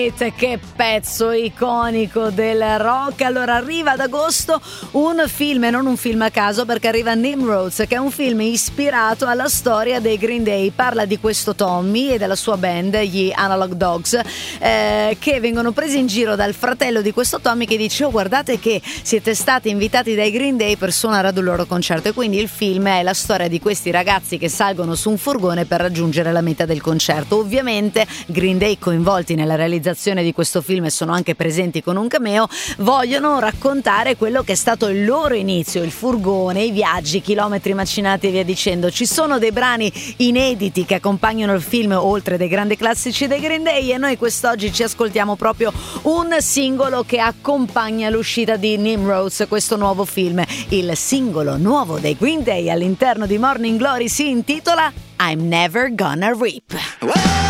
Che pezzo iconico del rock. Allora arriva ad agosto un film, e non un film a caso, perché arriva Nimrods, che è un film ispirato alla storia dei Green Day. Parla di questo Tommy e della sua band, gli Analog Dogs, che vengono presi in giro dal fratello di questo Tommy, che dice: oh, guardate che siete stati invitati dai Green Day per suonare ad un loro concerto. E quindi il film è la storia di questi ragazzi che salgono su un furgone per raggiungere la meta del concerto. Ovviamente Green Day, coinvolti nella realizzazione di questo film e sono anche presenti con un cameo, vogliono raccontare quello che è stato il loro inizio, il furgone, i viaggi, chilometri macinati e via dicendo. Ci sono dei brani inediti che accompagnano il film, oltre dei grandi classici dei Green Day, e noi quest'oggi ci ascoltiamo proprio un singolo che accompagna l'uscita di Nimrods, questo nuovo film. Il singolo nuovo dei Green Day all'interno di Morning Glory si intitola I'm Never Gonna Reap.